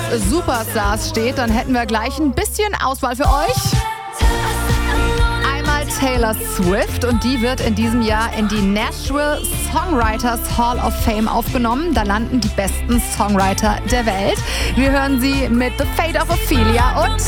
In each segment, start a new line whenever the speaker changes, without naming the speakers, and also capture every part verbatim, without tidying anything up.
Superstars steht, dann hätten wir gleich ein bisschen Auswahl für euch. Einmal Taylor Swift und die wird in diesem Jahr in die Nashville Songwriters Hall of Fame aufgenommen. Da landen die besten Songwriter der Welt. Wir hören sie mit The Fate of Ophelia und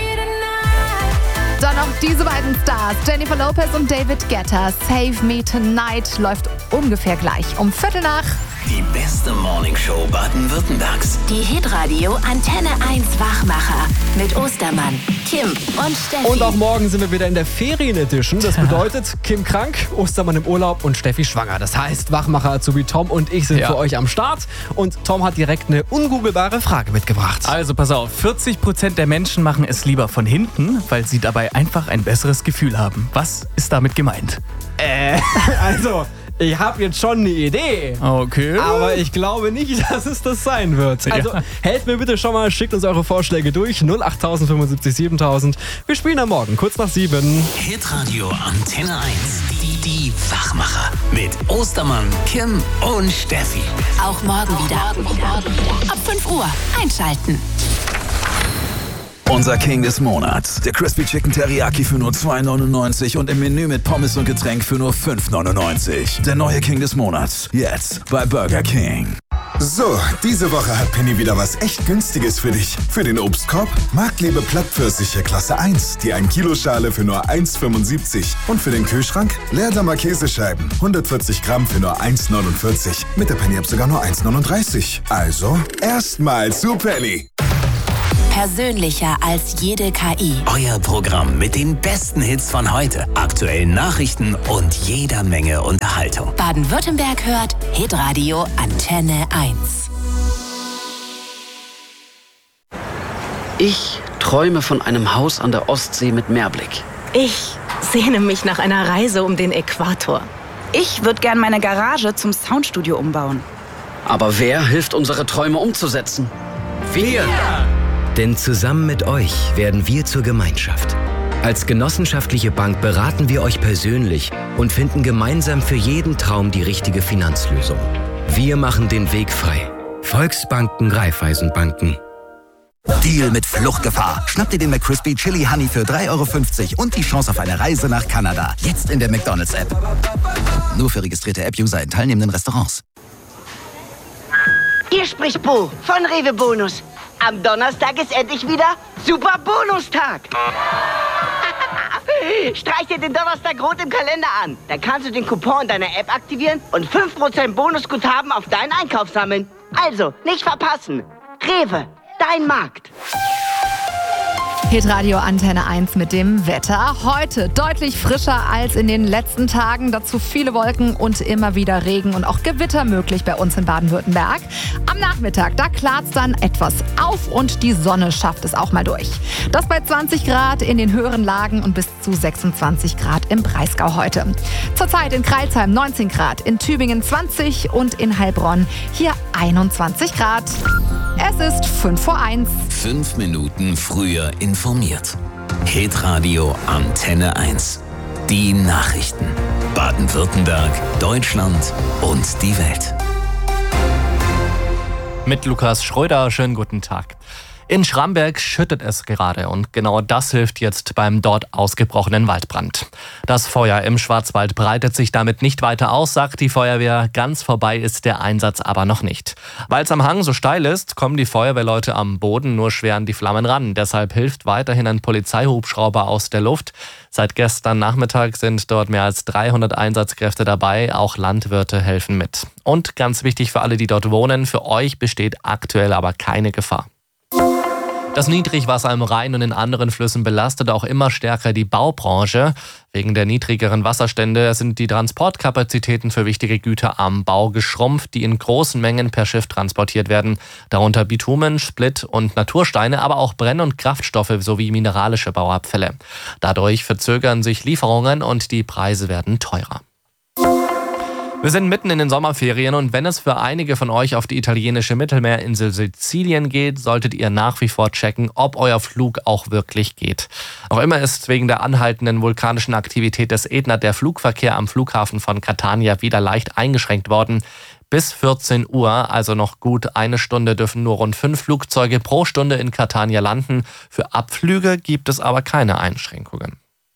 dann noch diese beiden Stars, Jennifer Lopez und David Guetta. Save Me Tonight läuft ungefähr gleich um Viertel nach.
Die beste Morningshow Baden-Württembergs.
Die Hitradio Antenne eins Wachmacher mit Ostermann, Kim und Steffi.
Und auch morgen sind wir wieder in der Ferien-Edition. Das bedeutet, Kim krank, Ostermann im Urlaub und Steffi schwanger. Das heißt, Wachmacher so wie Tom und ich sind ja. für euch am Start. Und Tom hat direkt eine ungoogelbare Frage mitgebracht.
Also pass auf, vierzig Prozent der Menschen machen es lieber von hinten, weil sie dabei einfach ein besseres Gefühl haben. Was ist damit gemeint?
Äh, also... Ich habe jetzt schon eine Idee.
Okay.
Aber ich glaube nicht, dass es das sein wird. Also ja. helft mir bitte schon mal, schickt uns eure Vorschläge durch. null acht fünfundsiebzig siebentausend. Wir spielen am Morgen, kurz nach sieben.
Hitradio Antenne eins. Die, die Wachmacher. Mit Ostermann, Kim und Steffi.
Auch morgen wieder. Ab fünf Uhr einschalten.
Unser King des Monats. Der Crispy Chicken Teriyaki für nur zwei neunundneunzig und im Menü mit Pommes und Getränk für nur fünf neunundneunzig. Der neue King des Monats. Jetzt bei Burger King.
So, diese Woche hat Penny wieder was echt Günstiges für dich. Für den Obstkorb Marktliebe Plattpfirsiche Klasse eins, die ein Kilo Schale für nur eins fünfundsiebzig. Und für den Kühlschrank Leerdammer Käsescheiben, hundertvierzig Gramm für nur eins neunundvierzig. Mit der Penny-App sogar nur eins neununddreißig. Also, erstmal zu Penny.
Persönlicher als jede K I.
Euer Programm mit den besten Hits von heute, aktuellen Nachrichten und jeder Menge Unterhaltung.
Baden-Württemberg hört Hitradio Antenne eins.
Ich träume von einem Haus an der Ostsee mit Meerblick.
Ich sehne mich nach einer Reise um den Äquator.
Ich würde gern meine Garage zum Soundstudio umbauen.
Aber wer hilft, unsere Träume umzusetzen? Wir!
Denn zusammen mit euch werden wir zur Gemeinschaft. Als genossenschaftliche Bank beraten wir euch persönlich und finden gemeinsam für jeden Traum die richtige Finanzlösung. Wir machen den Weg frei. Volksbanken, Raiffeisenbanken.
Deal mit Fluchtgefahr. Schnapp dir den McCrispy Chili Honey für drei Euro fünfzig und die Chance auf eine Reise nach Kanada. Jetzt in der McDonald's-App. Nur für registrierte App-User in teilnehmenden Restaurants.
Hier spricht Bo von Rewe Bonus. Am Donnerstag ist endlich wieder Super Bonustag. Streich dir den Donnerstag rot im Kalender an. Dann kannst du den Coupon in deiner App aktivieren und fünf Prozent Bonusguthaben auf deinen Einkauf sammeln. Also, nicht verpassen. Rewe, dein Markt.
Hitradio Antenne eins mit dem Wetter. Heute deutlich frischer als in den letzten Tagen. Dazu viele Wolken und immer wieder Regen und auch Gewitter möglich bei uns in Baden-Württemberg. Am Nachmittag, da klart's dann etwas auf und die Sonne schafft es auch mal durch. Das bei zwanzig Grad in den höheren Lagen und bis zu sechsundzwanzig Grad im Breisgau heute. Zurzeit in Crailsheim neunzehn Grad, in Tübingen zwanzig und in Heilbronn hier einundzwanzig Grad. Es ist fünf vor eins.
Fünf Minuten früher informiert. Hitradio Antenne eins. Die Nachrichten. Baden-Württemberg, Deutschland und die Welt.
Mit Lukas Schröder, schönen guten Tag. In Schramberg schüttet es gerade und genau das hilft jetzt beim dort ausgebrochenen Waldbrand. Das Feuer im Schwarzwald breitet sich damit nicht weiter aus, sagt die Feuerwehr. Ganz vorbei ist der Einsatz aber noch nicht. Weil es am Hang so steil ist, kommen die Feuerwehrleute am Boden nur schwer an die Flammen ran. Deshalb hilft weiterhin ein Polizeihubschrauber aus der Luft. Seit gestern Nachmittag sind dort mehr als dreihundert Einsatzkräfte dabei. Auch Landwirte helfen mit. Und ganz wichtig für alle, die dort wohnen, für euch besteht aktuell aber keine Gefahr. Das Niedrigwasser im Rhein und in anderen Flüssen belastet auch immer stärker die Baubranche. Wegen der niedrigeren Wasserstände sind die Transportkapazitäten für wichtige Güter am Bau geschrumpft, die in großen Mengen per Schiff transportiert werden. Darunter Bitumen, Split und Natursteine, aber auch Brenn- und Kraftstoffe sowie mineralische Bauabfälle. Dadurch verzögern sich Lieferungen und die Preise werden teurer. Wir sind mitten in den Sommerferien und wenn es für einige von euch auf die italienische Mittelmeerinsel Sizilien geht, solltet ihr nach wie vor checken, ob euer Flug auch wirklich geht. Noch immer ist wegen der anhaltenden vulkanischen Aktivität des Ätna der Flugverkehr am Flughafen von Catania wieder leicht eingeschränkt worden. bis vierzehn Uhr, also noch gut eine Stunde, dürfen nur rund fünf Flugzeuge pro Stunde in Catania landen. Für Abflüge gibt es aber keine Einschränkungen.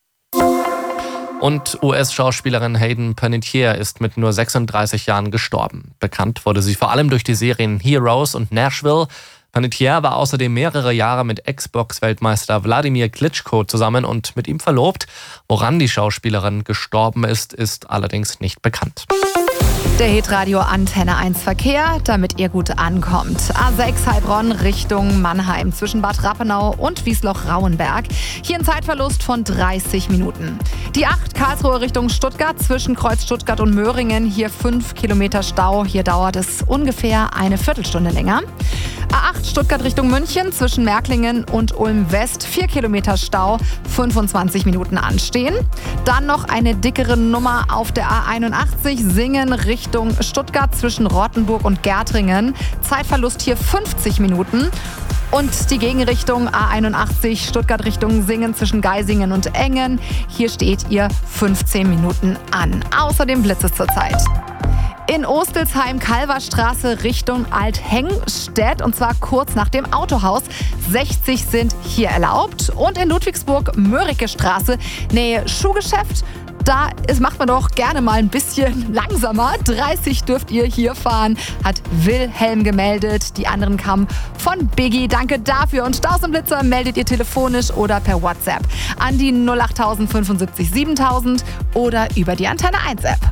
Und U S-Schauspielerin Hayden Panettiere ist mit nur sechsunddreißig Jahren gestorben. Bekannt wurde sie vor allem durch die Serien Heroes und Nashville. Panettiere war außerdem mehrere Jahre mit Xbox-Weltmeister Wladimir Klitschko zusammen und mit ihm verlobt. Woran die Schauspielerin gestorben ist, ist allerdings nicht bekannt.
Der Hitradio Antenne eins Verkehr, damit ihr gut ankommt. A sechs Heilbronn Richtung Mannheim zwischen Bad Rappenau und Wiesloch-Rauenberg. Hier ein Zeitverlust von dreißig Minuten. Die acht Karlsruhe Richtung Stuttgart zwischen Kreuz Stuttgart und Möhringen. Hier fünf Kilometer Stau. Hier dauert es ungefähr eine Viertelstunde länger. A acht Stuttgart Richtung München zwischen Märklingen und Ulm West. vier Kilometer Stau, fünfundzwanzig Minuten anstehen. Dann noch eine dickere Nummer auf der A einundachtzig Singen Richtung Stuttgart zwischen Rottenburg und Gärtringen. Zeitverlust hier fünfzig Minuten. Und die Gegenrichtung A einundachtzig Stuttgart Richtung Singen zwischen Geisingen und Engen. Hier steht ihr fünfzehn Minuten an. Außerdem blitzt es zurzeit. In Ostelsheim-Kalverstraße Richtung Althengstedt und zwar kurz nach dem Autohaus. sechzig sind hier erlaubt. Und in Ludwigsburg-Mörike-Straße, Nähe Schuhgeschäft, da ist, macht man doch gerne mal ein bisschen langsamer. dreißig dürft ihr hier fahren, hat Wilhelm gemeldet. Die anderen kamen von Biggie. Danke dafür. Und Staus und Blitzer meldet ihr telefonisch oder per WhatsApp an die null acht fünfundsiebzig siebentausend oder über die Antenne eins App.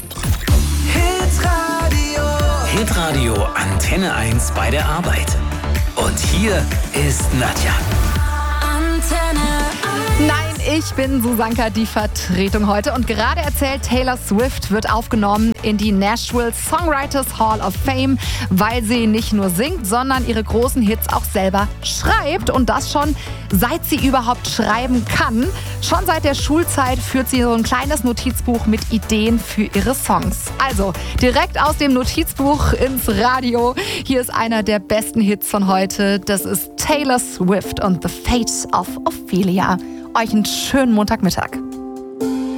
Hitradio. Hitradio Antenne eins bei der Arbeit. Und hier ist Nadja.
Antenne eins. Nein, ich bin Susanka, die Vertretung heute. Und gerade erzählt, Taylor Swift wird aufgenommen in die Nashville Songwriters Hall of Fame, weil sie nicht nur singt, sondern ihre großen Hits auch selber schreibt. Und das schon seit sie überhaupt schreiben kann. Schon seit der Schulzeit führt sie so ein kleines Notizbuch mit Ideen für ihre Songs. Also direkt aus dem Notizbuch ins Radio. Hier ist einer der besten Hits von heute. Das ist Taylor Swift und The Fate of Ophelia. Euch einen schönen Montagmittag.